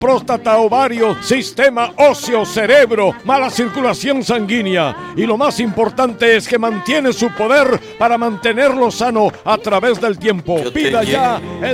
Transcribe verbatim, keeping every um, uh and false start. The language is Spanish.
próstata, ovario, sistema óseo, cerebro, mala circulación sanguínea. Y lo más importante es que mantiene su poder para mantenerlo sano a través del tiempo. Pida ya el